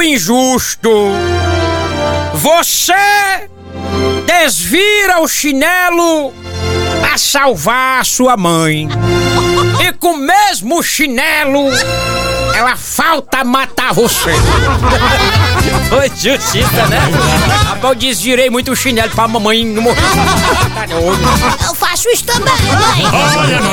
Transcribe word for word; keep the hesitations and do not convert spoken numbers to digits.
injusto. Você desvira o chinelo a salvar a sua mãe. E com o mesmo chinelo, ela falta matar você. Foi justiça, né? Rapaz, eu desvirei muito o chinelo pra mamãe não morrer. Eu faço isso também, mãe.